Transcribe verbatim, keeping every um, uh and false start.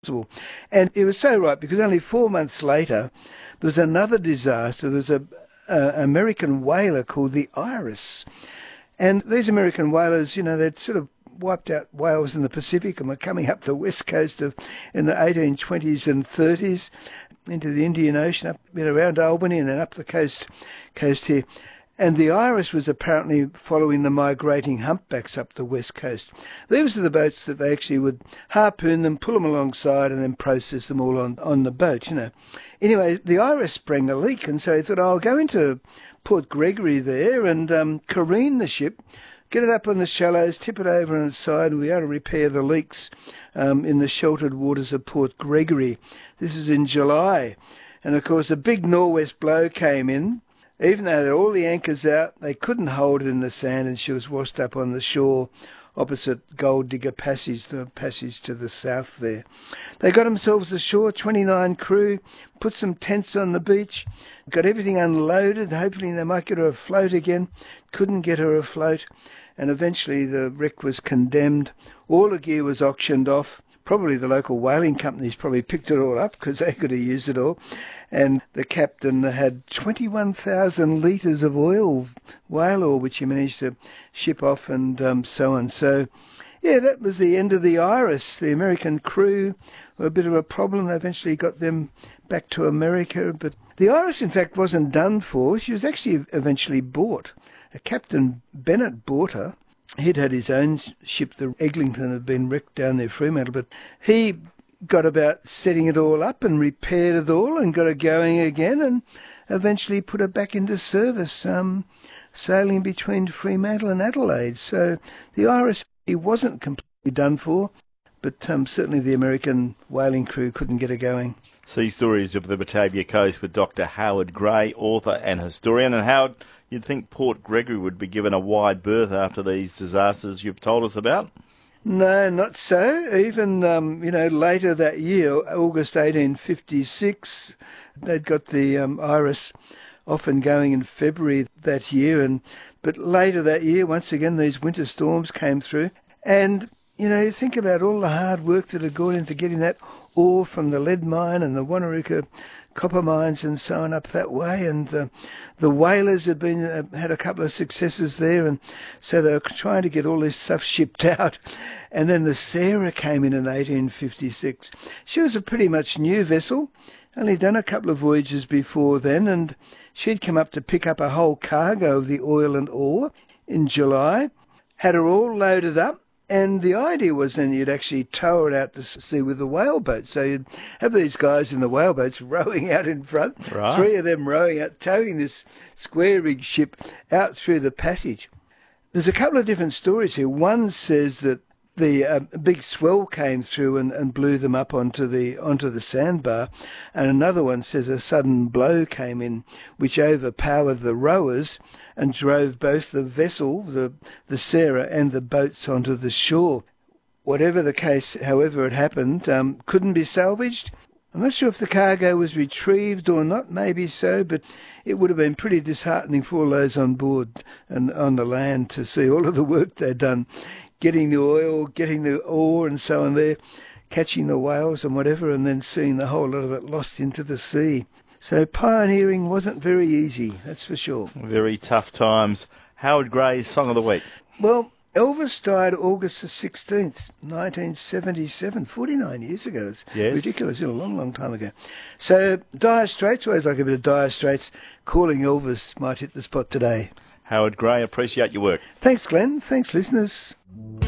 possible. And it was so right, because only four months later, there was another disaster. There was a, a American whaler called the Iris. And these American whalers, you know, they'd sort of wiped out whales in the Pacific and were coming up the west coast of in the eighteen twenties and thirties into the Indian Ocean, up you know, around Albany and then up the coast coast here. And the Iris was apparently following the migrating humpbacks up the west coast. These were the boats that they actually would harpoon them, pull them alongside, and then process them all on, on the boat, you know. Anyway, the Iris sprang a leak, and so he thought, oh, I'll go into Port Gregory there and um, careen the ship, get it up on the shallows, tip it over on its side, and we ought to repair the leaks um, in the sheltered waters of Port Gregory. This is in July. And, of course, a big nor'west blow came in. Even though they had all the anchors out, they couldn't hold it in the sand, and she was washed up on the shore opposite Gold Digger Passage, the passage to the south there. They got themselves ashore, twenty-nine crew, put some tents on the beach, got everything unloaded, hoping they might get her afloat again. Couldn't get her afloat, and eventually the wreck was condemned. All the gear was auctioned off. Probably the local whaling companies probably picked it all up because they could have used it all. And the captain had twenty-one thousand litres of oil, whale oil, which he managed to ship off and um, so on. So, yeah, that was the end of the Iris. The American crew were a bit of a problem. They eventually got them back to America. But the Iris, in fact, wasn't done for. She was actually eventually bought. Captain Bennett bought her. He'd had his own ship, the Eglinton, had been wrecked down near Fremantle, but he got about setting it all up and repaired it all and got it going again and eventually put it back into service, um, sailing between Fremantle and Adelaide. So the Iris wasn't completely done for, but um, certainly the American whaling crew couldn't get it going. Sea Stories of the Batavia Coast with Doctor Howard Gray, author and historian. And Howard, you'd think Port Gregory would be given a wide berth after these disasters you've told us about? No, not so. Even, um, you know, later that year, August eighteen fifty-six, they'd got the um, Iris off and going in February that year. And but later that year, once again, these winter storms came through. And, you know, you think about all the hard work that had gone into getting that ore from the lead mine and the Wannerooka copper mines and so on up that way, and uh, the whalers had been uh, had a couple of successes there, and so they were trying to get all this stuff shipped out. And then the Sarah came in in eighteen fifty-six. She was a pretty much new vessel, only done a couple of voyages before then, and she'd come up to pick up a whole cargo of the oil and ore in July, had her all loaded up. And the idea was then you'd actually tow it out to sea with the whaleboat. So you'd have these guys in the whaleboats rowing out in front, right. Three of them rowing out, towing this square rig ship out through the passage. There's a couple of different stories here. One says that the uh, big swell came through and, and blew them up onto the onto the sandbar, and another one says a sudden blow came in which overpowered the rowers and drove both the vessel, the the Sarah, and the boats onto the shore. Whatever the case, however it happened, um, couldn't be salvaged. I'm not sure if the cargo was retrieved or not, maybe so, but it would have been pretty disheartening for all those on board and on the land to see all of the work they'd done, getting the oil, getting the ore and so on there, catching the whales and whatever, and then seeing the whole lot of it lost into the sea. So pioneering wasn't very easy, that's for sure. Very tough times. Howard Gray's Song of the Week. Well, Elvis died August the sixteenth, nineteen seventy-seven, forty-nine years ago. It's yes. ridiculous, a long, long time ago. So Dire Straits, always like a bit of Dire Straits. Calling Elvis might hit the spot today. Howard Gray, appreciate your work. Thanks, Glenn. Thanks, listeners.